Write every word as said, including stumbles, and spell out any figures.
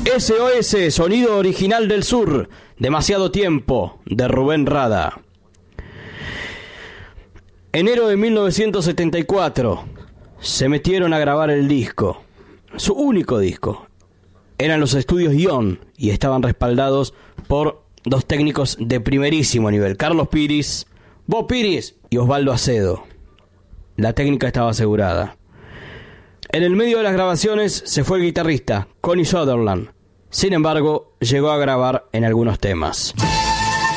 S O S, Sonido Original del Sur, Demasiado Tiempo, de Rubén Rada. Enero de mil novecientos setenta y cuatro, se metieron a grabar el disco, su único disco. Eran los estudios Ion y estaban respaldados por dos técnicos de primerísimo nivel, Carlos Piris, Bob Piris y Osvaldo Acedo. La técnica estaba asegurada. En el medio de las grabaciones se fue el guitarrista, Connie Sutherland. Sin embargo, llegó a grabar en algunos temas.